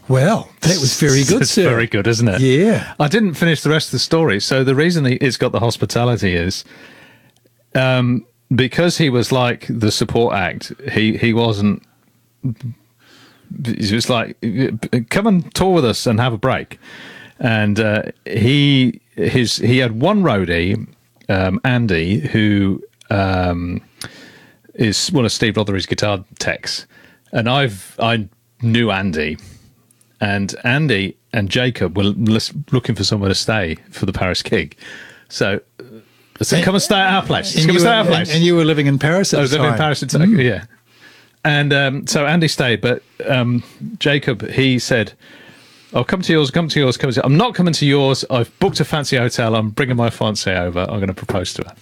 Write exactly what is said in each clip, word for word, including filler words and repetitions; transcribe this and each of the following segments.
Well, that was very good, It's sir. very good, isn't it? Yeah. I didn't finish the rest of the story. So the reason he- it's got the hospitality is um, because he was like the support act. He he wasn't. He was like, come and tour with us and have a break. And uh, he his he had one roadie, um, Andy, who um, is one of Steve Rothery's guitar techs, and I've I knew Andy. And Andy and Jacob were lis- looking for somewhere to stay for the Paris gig. So I said, come and stay at our place. And Come and you, stay were, at our place. and, and you were living in Paris at I the was living time. in Paris. It's, mm. Yeah. And um, so Andy stayed, but um, Jacob, he said, I'll come to yours, come to yours, come to yours. I'm not coming to yours. I've booked a fancy hotel. I'm bringing my fiancée over. I'm going to propose to her.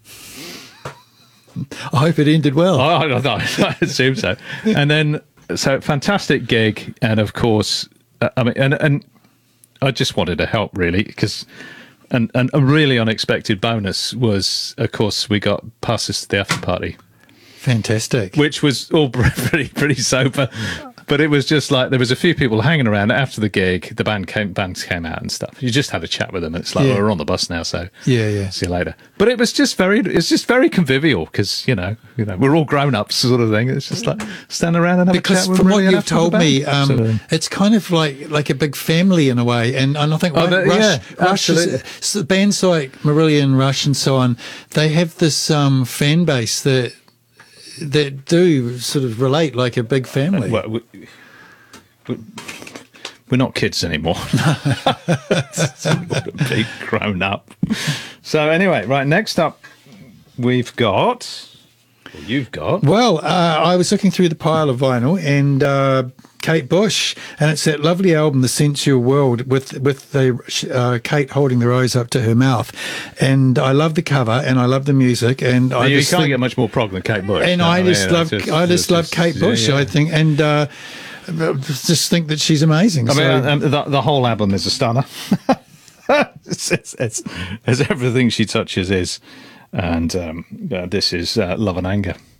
I hope it ended well. I, I, I, I assume so. And then, so fantastic gig. And of course, uh, I mean, and, and I just wanted to help really because, and, and a really unexpected bonus was, of course, we got passes to the after party, Fantastic. which was all pretty, pretty sober. But it was just like there was a few people hanging around after the gig. The band came, bands came out and stuff. You just had a chat with them, and it's like, Yeah. well, we're on the bus now, so Yeah, yeah. see you later. But it was just very, it's just very convivial because you know, you know, we're all grown ups, sort of thing. It's just like stand around and have Because a chat. with from them what really you've after the told band, me, um, sort of thing. it's kind of like like a big family in a way. And, and I think Oh, Rush, that- Rush, yeah, Rush is, absolutely. so bands like Marillion, Rush, and so on, they have this um, fan base that that do sort of relate like a big family. Well, we, we, we're not kids anymore. We're big grown up. So anyway, right. Next up, we've got. Well, you've got. Well, uh, I was looking through the pile of vinyl and uh, Kate Bush, and it's that lovely album, The Sensual World, with with the uh, Kate holding the rose up to her mouth, and I love the cover and I love the music, and I you just can't think, get much more prog than Kate Bush. and No, I mean, just it's love I just it's love Kate Bush. yeah, yeah. I think, and uh, just think that she's amazing. I mean, so, um, the, the whole album is a stunner. it's, it's, it's, it's everything she touches is, and um, uh, this is uh, Love and Anger.